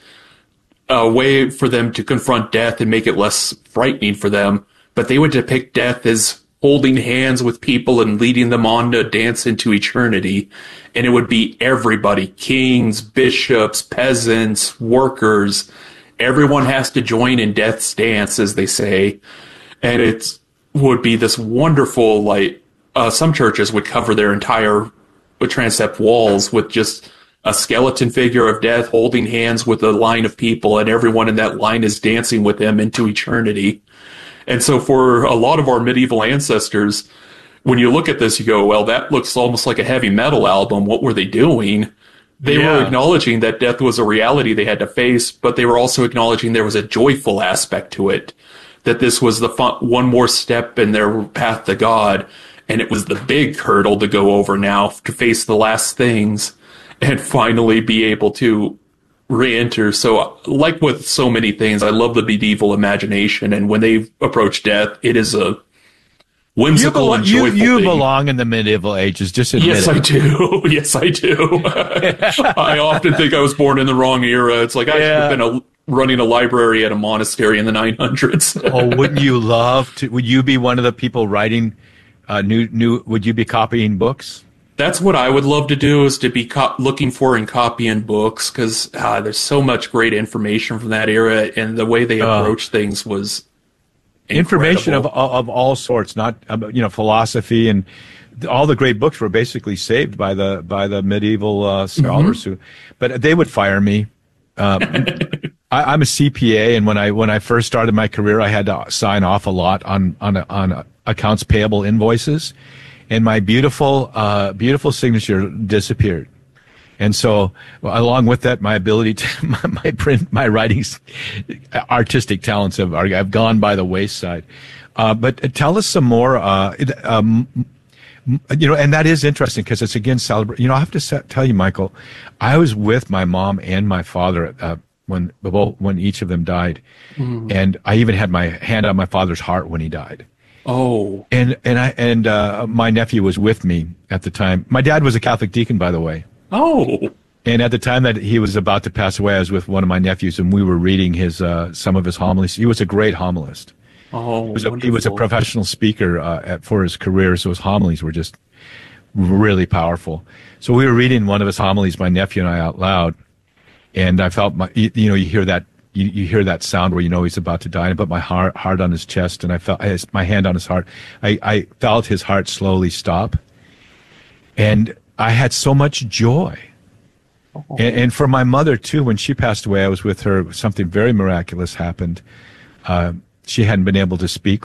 a way for them to confront death and make it less frightening for them. But they would depict death as holding hands with people and leading them on to dance into eternity. And it would be everybody, kings, bishops, peasants, workers. Everyone has to join in death's dance, as they say. And it would be this wonderful, like, some churches would cover their entire transept walls with just a skeleton figure of death holding hands with a line of people, and everyone in that line is dancing with them into eternity. And so for a lot of our medieval ancestors, when you look at this, you go, well, that looks almost like a heavy metal album. What were they doing? They were acknowledging that death was a reality they had to face, but they were also acknowledging there was a joyful aspect to it, that this was the one more step in their path to God, and it was the big hurdle to go over now to face the last things and finally be able to re-enter. So, like with so many things, I love the medieval imagination, and when they approach death, it is a whimsical and joyful you thing. belong in the medieval ages, just admit Yes, it. I do. Yes, I do. I often think I was born in the wrong era. It's like I should have been running a library at a monastery in the 900s. Oh, wouldn't you love to? Would you be one of the people writing new? Would you be copying books? That's what I would love to do, is to be looking for and copying books, because there's so much great information from that era, and the way they approached things was information incredible. of all sorts, not philosophy, and all the great books were basically saved by the medieval scholars but they would fire me. I'm a CPA, and when I first started my career, I had to sign off a lot on accounts payable invoices, and my beautiful signature disappeared. And so, along with that, my ability to my writing's artistic talents have gone by the wayside. But tell us some more. And that is interesting because it's again celebrate. I have to tell you, Michael, I was with my mom and my father when each of them died, and I even had my hand on my father's heart when he died. Oh, and my nephew was with me at the time. My dad was a Catholic deacon, by the way. Oh, and at the time that he was about to pass away, I was with one of my nephews, and we were reading some of his homilies. He was a great homilist. Oh, he was a professional speaker for his career, so his homilies were just really powerful. So we were reading one of his homilies, my nephew and I, out loud, and I felt you hear that. You hear that sound where he's about to die. And I put my heart on his chest, and I felt my hand on his heart. I felt his heart slowly stop, and I had so much joy. And for my mother too, when she passed away, I was with her. Something very miraculous happened. She hadn't been able to speak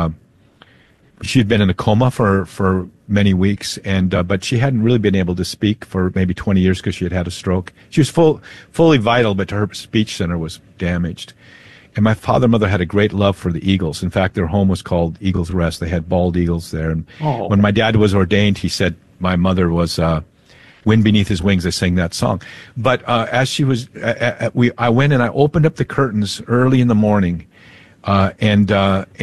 she had been in a coma for many weeks, but she hadn't really been able to speak for maybe 20 years because she had had a stroke. She was fully vital, but her speech center was damaged. And my father and mother had a great love for the Eagles. In fact, their home was called Eagles Rest. They had bald eagles there. And when my dad was ordained, he said my mother was wind beneath his wings. They sang that song. But as she was, I went and I opened up the curtains early in the morning, and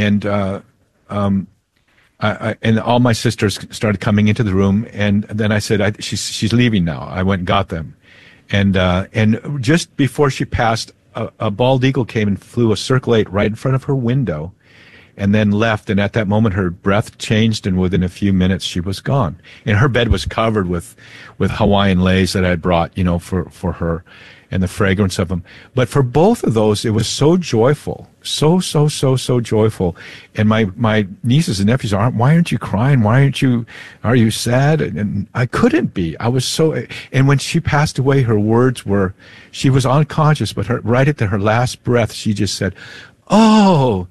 all my sisters started coming into the room, and then I said, she's leaving now. I went and got them. And just before she passed, a bald eagle came and flew a Circle 8 right in front of her window and then left. And at that moment, her breath changed, and within a few minutes, she was gone. And her bed was covered with Hawaiian leis that I brought, for her, and the fragrance of them. But for both of those, it was so joyful, so joyful. And my nieces and nephews why aren't you crying? Are you sad? And I couldn't be. I was so, and when she passed away, her words were, she was unconscious, but right at her last breath, she just said, oh,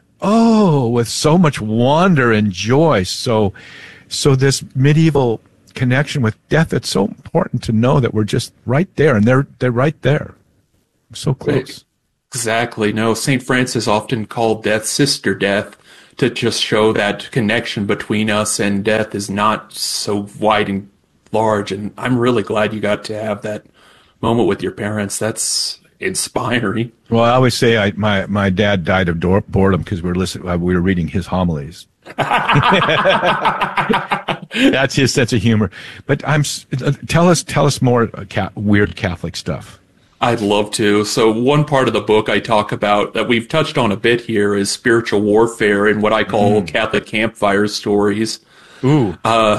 with so much wonder and joy. So this medieval connection with death. It's so important to know that we're just right there, and they're right there, so close. Exactly. No, St. Francis often called death sister death, to just show that connection between us and death is not so wide and large. And I'm really glad you got to have that moment with your parents. That's inspiring. Well, I always say my dad died of boredom because we were reading his homilies. That's his sense of humor. But tell us more weird Catholic stuff. I'd love to. So one part of the book I talk about that we've touched on a bit here is spiritual warfare and what I call Catholic campfire stories. Ooh.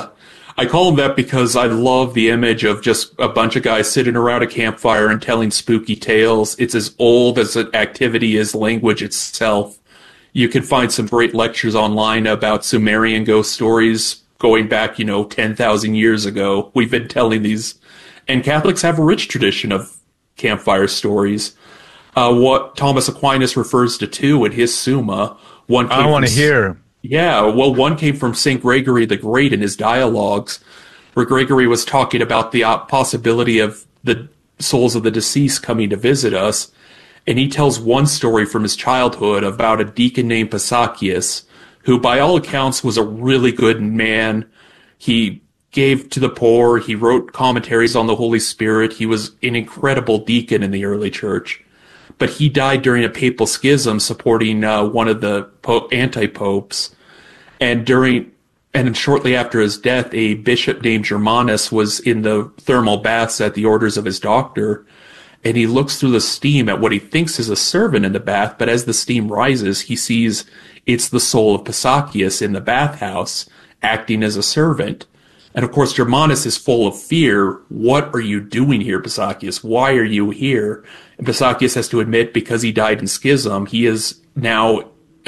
I call them that because I love the image of just a bunch of guys sitting around a campfire and telling spooky tales. It's as old as an activity as language itself. You can find some great lectures online about Sumerian ghost stories going back, 10,000 years ago. We've been telling these, and Catholics have a rich tradition of campfire stories. What Thomas Aquinas refers to too in his Summa. I want to hear. Yeah, well, one came from St. Gregory the Great in his dialogues, where Gregory was talking about the possibility of the souls of the deceased coming to visit us. And he tells one story from his childhood about a deacon named Pasakias, who by all accounts was a really good man. He gave to the poor. He wrote commentaries on the Holy Spirit. He was an incredible deacon in the early church. But he died during a papal schism supporting one of the anti-popes. And shortly after his death, a bishop named Germanus was in the thermal baths at the orders of his doctor. And he looks through the steam at what he thinks is a servant in the bath. But as the steam rises, he sees it's the soul of Pasakias in the bathhouse acting as a servant. And of course, Germanus is full of fear. What are you doing here, Pasakias? Why are you here? And Pasakias has to admit, because he died in schism, he is now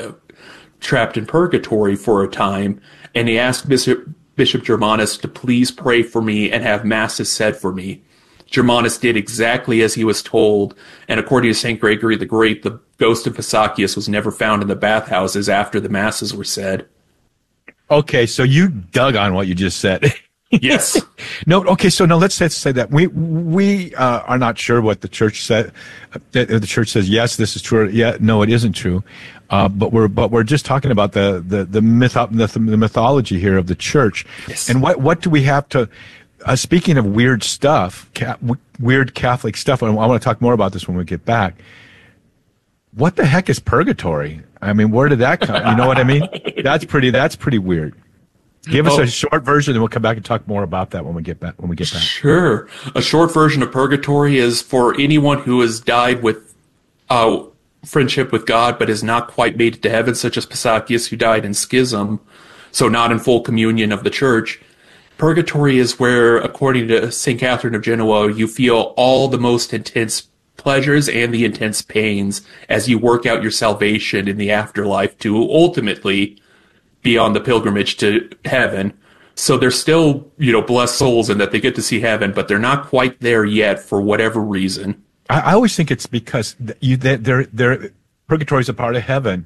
trapped in purgatory for a time. And he asked Bishop Germanus to please pray for me and have masses said for me. Germanus did exactly as he was told. And according to St. Gregory the Great, the ghost of Pasakias was never found in the bathhouses after the masses were said. Okay, so you dug on what you just said. Yes. No. Okay. So now let's say that we are not sure what the church said. The church says yes, this is true. Yeah, no, it isn't true. But we're just talking about the mythology here of the church. Yes. And what do we have to? Speaking of weird stuff, weird Catholic stuff. I want to talk more about this when we get back. What the heck is purgatory? I mean, where did that come? You know what I mean? That's pretty weird. Give us a short version, and we'll come back and talk more about that when we get back. Sure. A short version of purgatory is for anyone who has died with friendship with God, but has not quite made it to heaven, such as Pasakias, who died in schism, so not in full communion of the church. Purgatory is where, according to St. Catherine of Genoa, you feel all the most intense pleasures and the intense pains as you work out your salvation in the afterlife to ultimately be on the pilgrimage to heaven. So they're still, blessed souls in that they get to see heaven, but they're not quite there yet for whatever reason. I always think it's because purgatory is a part of heaven,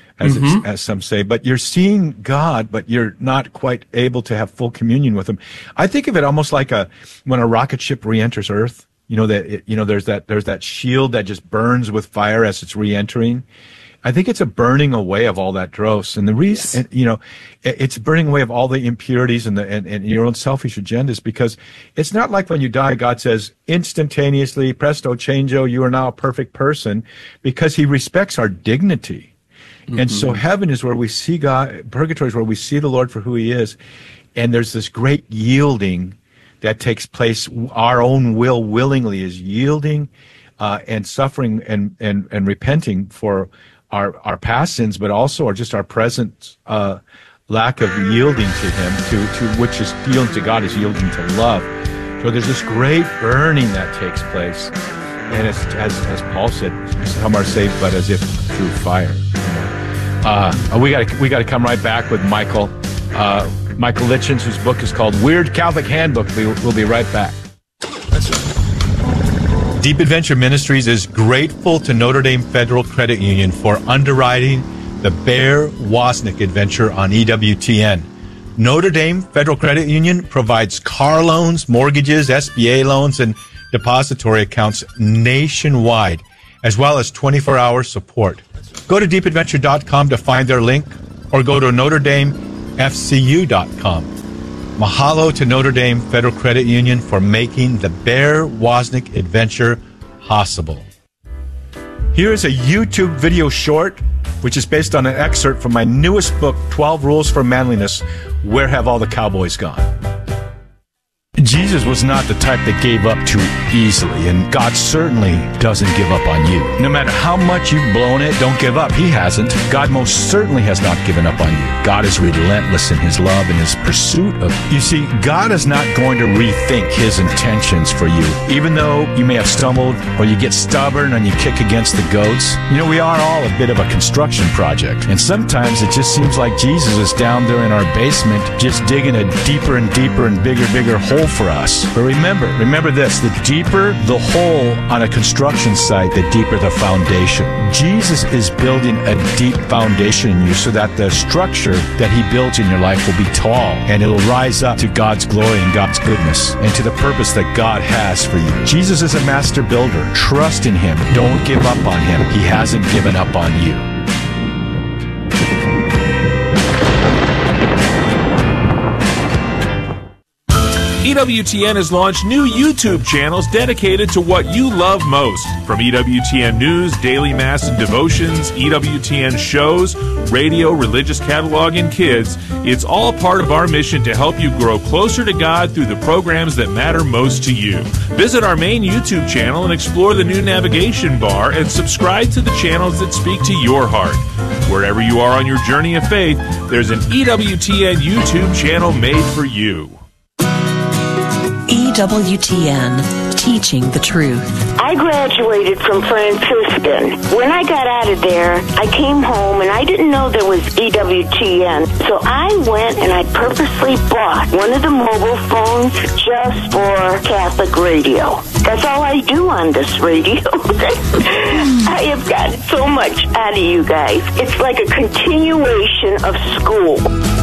as some say, but you're seeing God, but you're not quite able to have full communion with Him. I think of it almost like when a rocket ship re-enters Earth. There's that shield that just burns with fire as it's re-entering. I think it's a burning away of all that dross, and the reason, it's burning away of all the impurities and your own selfish agendas, because it's not like when you die, God says instantaneously, presto changeo, you are now a perfect person, because He respects our dignity. Mm-hmm. And so heaven is where we see God, purgatory is where we see the Lord for who He is, and there's this great yielding that takes place. Our own will willingly is yielding and suffering and repenting for our past sins, but also just our present lack of yielding to Him, to which is yielding to God is yielding to love. So there's this great burning that takes place, and it's, as Paul said, some are saved, but as if through fire. We got to come right back with Michael Litchens, whose book is called Weird Catholic Handbook. We'll be right back. Deep Adventure Ministries is grateful to Notre Dame Federal Credit Union for underwriting the Bear Wozniak adventure on EWTN. Notre Dame Federal Credit Union provides car loans, mortgages, SBA loans, and depository accounts nationwide, as well as 24-hour support. Go to deepadventure.com to find their link, or go to NotreDameFCU.com. Mahalo to Notre Dame Federal Credit Union for making the Bear Wozniak adventure possible. Here is a YouTube video short, which is based on an excerpt from my newest book, 12 Rules for Manliness, Where Have All the Cowboys Gone? Jesus was not the type that gave up too easily, and God certainly doesn't give up on you. No matter how much you've blown it, don't give up. He hasn't. God most certainly has not given up on you. God is relentless in his love and his pursuit of you. You see, God is not going to rethink his intentions for you. Even though you may have stumbled or you get stubborn and you kick against the goats, you know, we are all a bit of a construction project. And sometimes it just seems like Jesus is down there in our basement just digging a deeper and deeper and bigger hole for us. But remember this, the deeper the hole on a construction site, the deeper the foundation. Jesus is building a deep foundation in you so that the structure that he builds in your life will be tall and it'll rise up to God's glory and God's goodness and to the purpose that God has for you. Jesus is a master builder. Trust in him. Don't give up on him. He hasn't given up on you. EWTN has launched new YouTube channels dedicated to what you love most. From EWTN News, Daily Mass and Devotions, EWTN shows, radio, religious catalog, and kids, it's all part of our mission to help you grow closer to God through the programs that matter most to you. Visit our main YouTube channel and explore the new navigation bar and subscribe to the channels that speak to your heart. Wherever you are on your journey of faith, there's an EWTN YouTube channel made for you. EWTN, teaching the truth. I graduated from Franciscan. When I got out of there, I came home and I didn't know there was EWTN. So I went and I purposely bought one of the mobile phones just for Catholic radio. That's all I do on this radio. I have gotten so much out of you guys. It's like a continuation of school.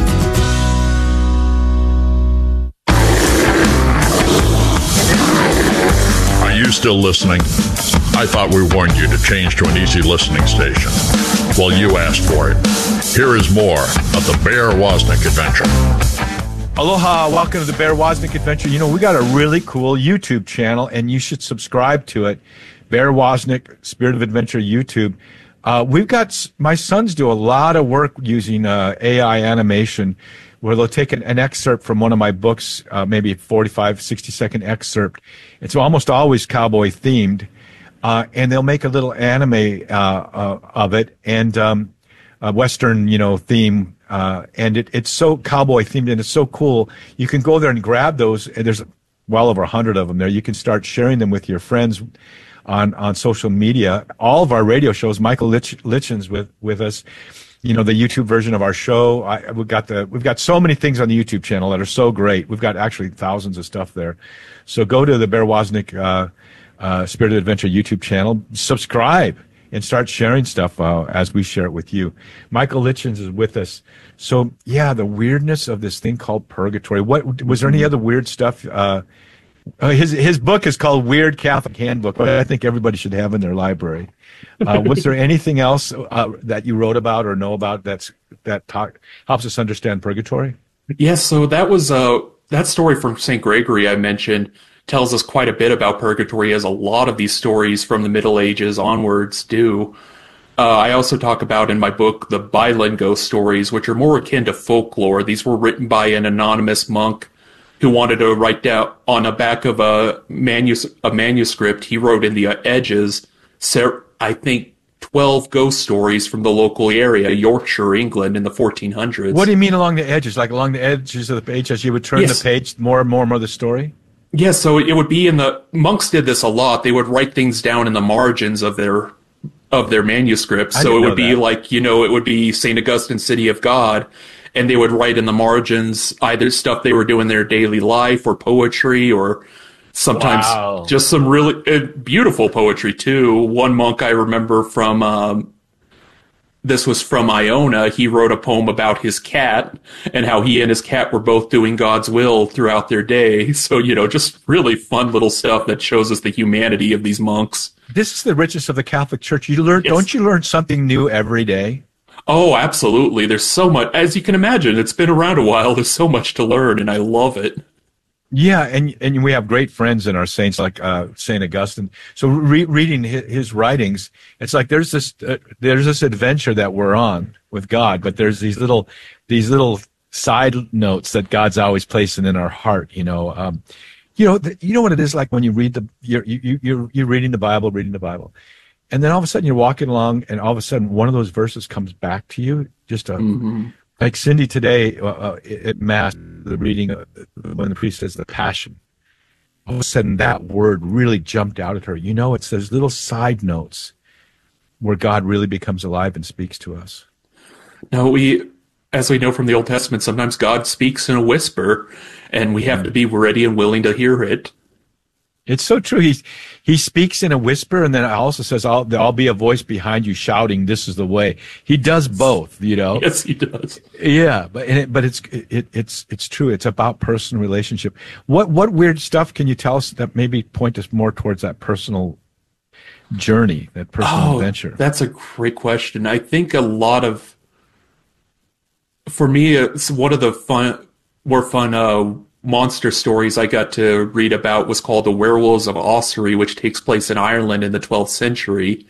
Are you still listening? I thought we warned you to change to an easy listening station. Well, you asked for it. Here is more of the Bear Wozniak Adventure. Aloha, welcome to the Bear Wozniak Adventure. You know, we got a really cool YouTube channel, and you should subscribe to it. Bear Wozniak, Spirit of Adventure YouTube. We've got, my sons do a lot of work using AI animation, where they'll take an excerpt from one of my books, maybe a 45, 60-second excerpt. It's almost always cowboy themed, and they'll make a little anime of it, and a Western, theme, and it's so cowboy themed, and it's so cool. You can go there and grab those, and there's well over 100 of them there. You can start sharing them with your friends on social media. All of our radio shows, Michael Litchin's with us. The YouTube version of our show. We've got so many things on the YouTube channel that are so great. We've got actually thousands of stuff there. So go to the Bear Wozniak Spirit of Adventure YouTube channel, subscribe, and start sharing stuff as we share it with you. Michael Litchins is with us. So yeah, the weirdness of this thing called purgatory. What was there any other weird stuff? His book is called Weird Catholic Handbook, which I think everybody should have in their library. Was there anything else that you wrote about or know about that helps us understand purgatory? Yes, so that was that story from St. Gregory I mentioned tells us quite a bit about purgatory, as a lot of these stories from the Middle Ages onwards do. I also talk about in my book the Bailen ghost stories, which are more akin to folklore. These were written by an anonymous monk who wanted to write down on the back of a manuscript. He wrote in the edges, I think, 12 ghost stories from the local area, Yorkshire, England, in the 1400s. What do you mean along the edges? Like along the edges of the page, as you would turn the page, more and more of the story? Yes, so it would be monks did this a lot. They would write things down in the margins of their manuscripts. So it would be like, it would be St. Augustine, City of God, and they would write in the margins either stuff they were doing in their daily life or poetry, or sometimes just some really beautiful poetry too. One monk I remember from this was from Iona. He wrote a poem about his cat and how he and his cat were both doing God's will throughout their day. So, just really fun little stuff that shows us the humanity of these monks. This is the richness of the Catholic Church. Don't you learn something new every day? Oh, absolutely. There's so much, as you can imagine, it's been around a while. There's so much to learn, and I love it. Yeah, and we have great friends in our saints like Saint Augustine. So reading his writings, it's like there's this adventure that we're on with God, but there's these little side notes that God's always placing in our heart. You know what it is like when you read you're reading the Bible, and then all of a sudden you're walking along, and all of a sudden one of those verses comes back to you. Like Cindy today at Mass, the reading when the priest says the Passion, all of a sudden that word really jumped out at her. It's those little side notes where God really becomes alive and speaks to us. Now, as we know from the Old Testament, sometimes God speaks in a whisper, and we have to be ready and willing to hear it. It's so true. He speaks in a whisper, and then it also says, "There'll be a voice behind you shouting, 'This is the way." He does both, Yes, he does. Yeah, but it's true. It's about personal relationship. What weird stuff can you tell us that maybe point us more towards that personal journey, that personal adventure? That's a great question. I think for me, it's one of the more fun monster stories I got to read about was called The Werewolves of Ossory, which takes place in Ireland in the 12th century.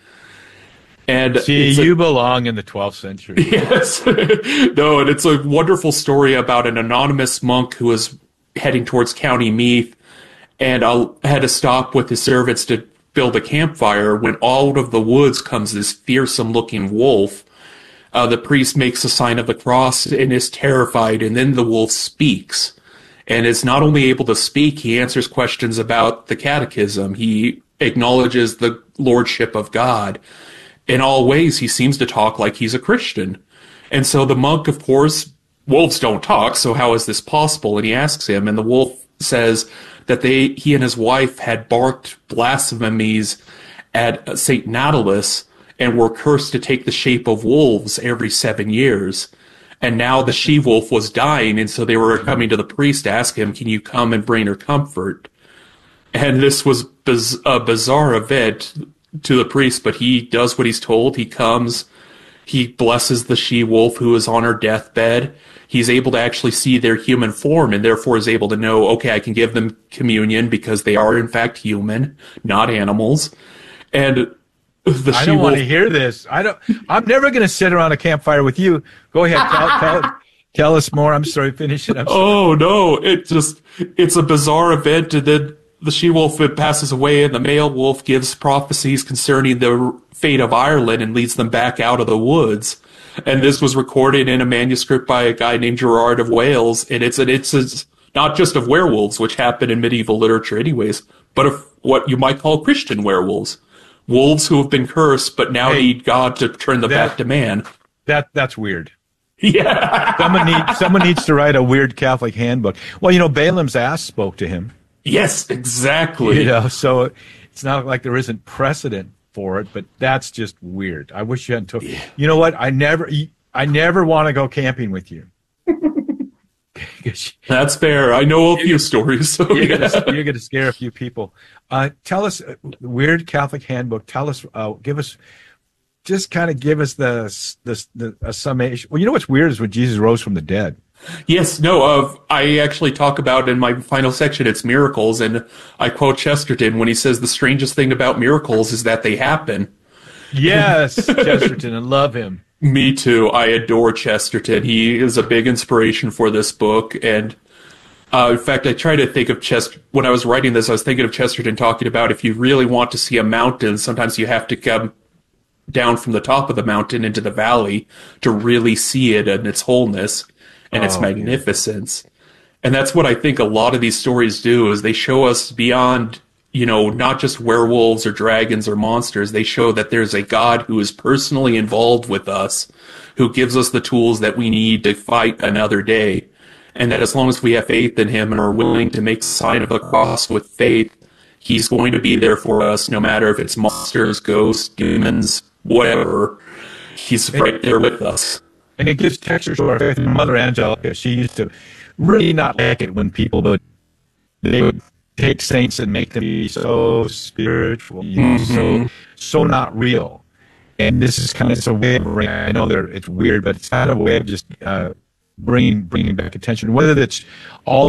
And you belong in the 12th century. Yes. No, and it's a wonderful story about an anonymous monk who was heading towards County Meath and had to stop with his servants to build a campfire when out of the woods comes this fearsome-looking wolf. The priest makes the sign of the cross and is terrified, and then the wolf speaks. And is not only able to speak, he answers questions about the catechism. He acknowledges the lordship of God. In all ways, he seems to talk like he's a Christian. And so the monk, of course, wolves don't talk, so how is this possible? And he asks him, and the wolf says that he and his wife had barked blasphemies at St. Natalis and were cursed to take the shape of wolves every 7 years. And now the she-wolf was dying, and so they were coming to the priest to ask him, "Can you come and bring her comfort?" And this was a bizarre event to the priest, but he does what he's told. He comes, he blesses the she-wolf who is on her deathbed. He's able to actually see their human form, and therefore is able to know, okay, I can give them communion because they are in fact human, not animals. And I don't want to hear this. I'm never going to sit around a campfire with you. Go ahead. Tell us more. I'm sorry. Finish it. Oh, no. It's a bizarre event. And then the she-wolf passes away, and the male wolf gives prophecies concerning the fate of Ireland and leads them back out of the woods. And this was recorded in a manuscript by a guy named Gerard of Wales. And it's not just of werewolves, which happen in medieval literature anyways, but of what you might call Christian werewolves. Wolves who have been cursed, but now need God to turn them back to man. That's weird. Yeah. Someone needs to write a weird Catholic handbook. Well, Balaam's ass spoke to him. Yes, exactly. So it's not like there isn't precedent for it, but that's just weird. I wish you hadn't told. You know what? I never want to go camping with you. That's fair. I know a few stories. So you're going to scare a few people. Tell us, weird Catholic handbook. Tell us, give us a summation. Well, what's weird is when Jesus rose from the dead. Yes, no, I actually talk about in my final section, it's miracles, and I quote Chesterton when he says the strangest thing about miracles is that they happen. Yes, Chesterton, I love him. Me too. I adore Chesterton. He is a big inspiration for this book, and in fact, I try to think of when I was writing this, I was thinking of Chesterton talking about if you really want to see a mountain, sometimes you have to come down from the top of the mountain into the valley to really see it in its wholeness and its magnificence. Yeah. And that's what I think a lot of these stories do, is they show us beyond, not just werewolves or dragons or monsters. They show that there's a God who is personally involved with us, who gives us the tools that we need to fight another day. And that as long as we have faith in him and are willing to make the sign of the cross with faith, he's going to be there for us, no matter if it's monsters, ghosts, demons, whatever. he's right there with us. And it gives texture to our faith. Mother Angelica, she used to really not like it when people would take saints and make them be so spiritual, so not real. And this is kind of a way of bringing, I know it's weird, but it's kind of a way of just bringing back attention. Whether that's all